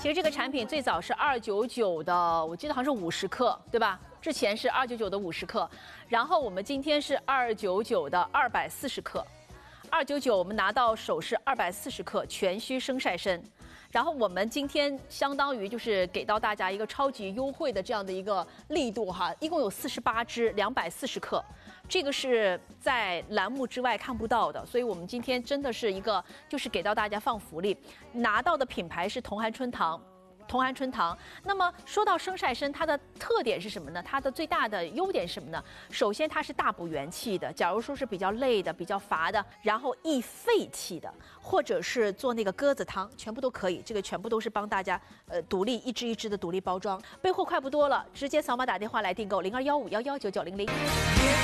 其实这个产品最早是299的，我记得好像是50克，对吧？之前是299的50克，然后我们今天是299的240克。299我们拿到手是240克全须生晒参，然后我们今天相当于就是给到大家一个超级优惠的这样的一个力度哈，一共有48支，240克，这个是在栏目之外看不到的，所以我们今天真的是一个就是给到大家放福利，拿到的品牌是同涵春堂。同涵春堂。那么说到生晒参，它的特点是什么呢？它的最大的优点是什么呢？首先它是大补元气的，假如说是比较累的、比较乏的，然后益肺气的，或者是做那个鸽子汤，全部都可以。这个全部都是帮大家独立一支一支的独立包装。备货快不多了，直接扫码打电话来订购0215119900。